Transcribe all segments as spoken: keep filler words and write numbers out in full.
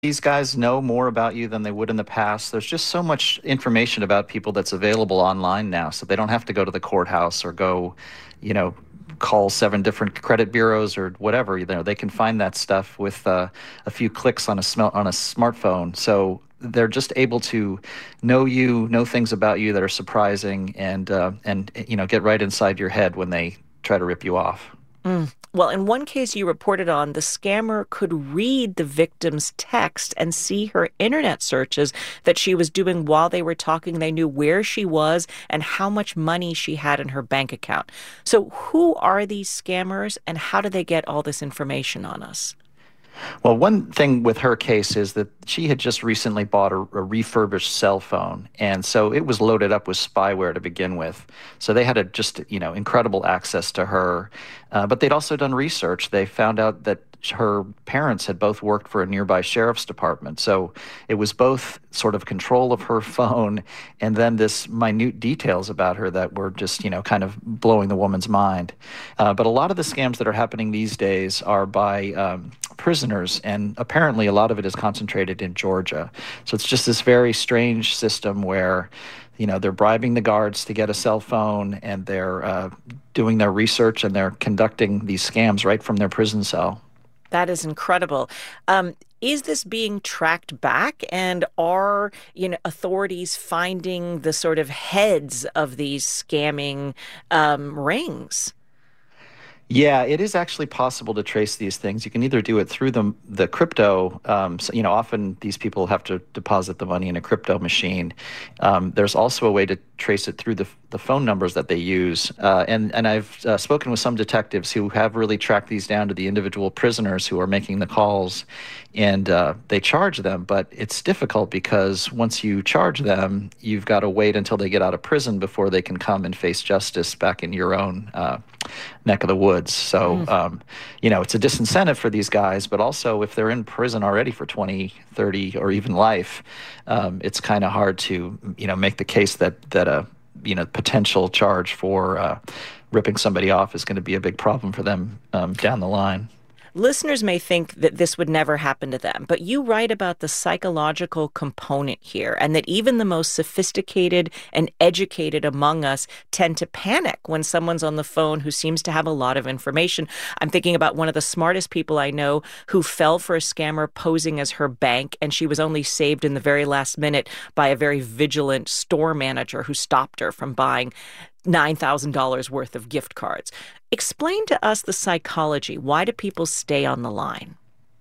These guys know more about you than they would in the past. There's just so much information about people that's available online now, so they don't have to go to the courthouse or go, you know, call seven different credit bureaus or whatever. You know, they can find that stuff with uh, a few clicks on a sm- on a smartphone. So they're just able to know you, know things about you that are surprising, and uh, and you know, get right inside your head when they try to rip you off. Mm. Well, in one case you reported on, the scammer could read the victim's text and see her internet searches that she was doing while they were talking. They knew where she was and how much money she had in her bank account. So, who are these scammers and how do they get all this information on us? Well, one thing with her case is that she had just recently bought a, a refurbished cell phone, and so it was loaded up with spyware to begin with. So they had a just, you know, incredible access to her. Uh, but they'd also done research. They found out that her parents had both worked for a nearby sheriff's department. So it was both sort of control of her phone and then this minute details about her that were just, you know, kind of blowing the woman's mind. Uh, but a lot of the scams that are happening these days are by um, prisoners, and apparently a lot of it is concentrated in Georgia. So it's just this very strange system where, you know, they're bribing the guards to get a cell phone, and they're uh, doing their research, and they're conducting these scams right from their prison cell. That is incredible. Um, is this being tracked back, and are, you know, authorities finding the sort of heads of these scamming um, rings? Yeah, it is actually possible to trace these things. You can either do it through the the crypto. Um, so, you know, often these people have to deposit the money in a crypto machine. Um, there's also a way to trace it through the the phone numbers that they use. Uh, and and I've uh, spoken with some detectives who have really tracked these down to the individual prisoners who are making the calls, and uh, they charge them. But it's difficult because once you charge them, you've got to wait until they get out of prison before they can come and face justice back in your own uh, neck of the woods. So, Mm. um, you know, it's a disincentive for these guys, but also if they're in prison already for twenty, thirty, or even life, um, it's kind of hard to, you know, make the case that, that a, you know, potential charge for uh, ripping somebody off is going to be a big problem for them um, down the line. Listeners may think that this would never happen to them, but you write about the psychological component here, and that even the most sophisticated and educated among us tend to panic when someone's on the phone who seems to have a lot of information. I'm thinking about one of the smartest people I know who fell for a scammer posing as her bank, and she was only saved in the very last minute by a very vigilant store manager who stopped her from buying nine thousand dollars worth of gift cards. Explain to us the psychology. Why do people stay on the line?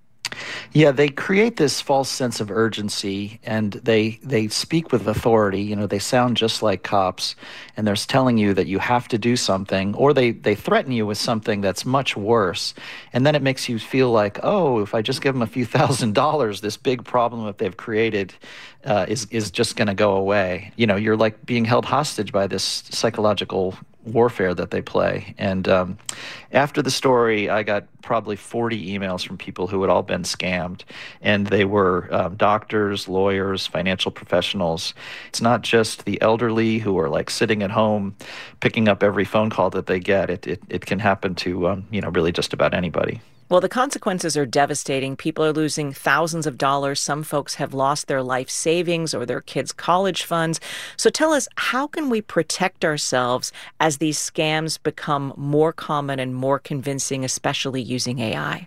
Yeah, they create this false sense of urgency, and they they speak with authority. You know, they sound just like cops, and they're telling you that you have to do something, or they they threaten you with something that's much worse. And then it makes you feel like, oh, if I just give them a few thousand dollars, this big problem that they've created uh, is is just going to go away. You know, you're like being held hostage by this psychological warfare that they play. And um, after the story, I got probably forty emails from people who had all been scammed. And they were um, doctors, lawyers, financial professionals. It's not just the elderly who are like sitting at home picking up every phone call that they get. It, it, it can happen to, um, you know, really just about anybody. Well, the consequences are devastating. People are losing thousands of dollars. Some folks have lost their life savings or their kids' college funds. So tell us, how can we protect ourselves as these scams become more common and more convincing, especially using A I?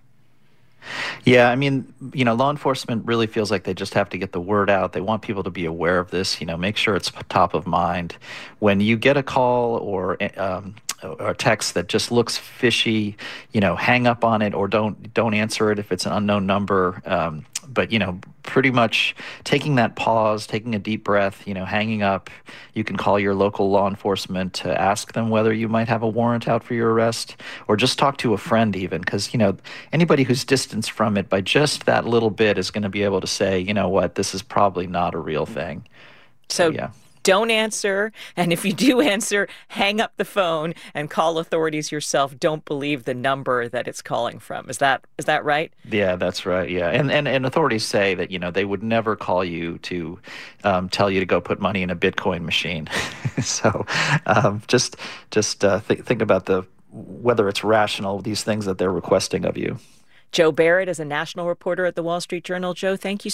Yeah, I mean, you know, law enforcement really feels like they just have to get the word out. They want people to be aware of this, you know, make sure it's top of mind. When you get a call or um, or a text that just looks fishy, you know, hang up on it or don't don't answer it if it's an unknown number. Um, but, you know, pretty much taking that pause, taking a deep breath, you know, hanging up. You can call your local law enforcement to ask them whether you might have a warrant out for your arrest, or just talk to a friend even, because, you know, anybody who's distanced from it by just that little bit is going to be able to say, you know what, this is probably not a real thing. So, So yeah. don't answer. And if you do answer, hang up the phone and call authorities yourself. Don't believe the number that it's calling from. Is that is that right? Yeah, that's right. Yeah, and and and authorities say that, you know, they would never call you to um, tell you to go put money in a Bitcoin machine. so um, just just uh, th- think about the whether it's rational, these things that they're requesting of you. Joe Barrett is a national reporter at the Wall Street Journal. Joe, thank you